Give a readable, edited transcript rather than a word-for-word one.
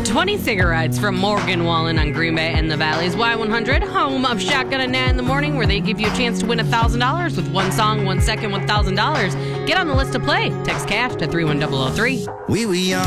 20 cigarettes from Morgan Wallen on Green Bay and the Valley's Y100, home of Shotgun and Nat in the Morning, where they give you a chance to win $1,000 with one song, 1 second, $1,000. Get on the list to play. Text cash to 31003. We were young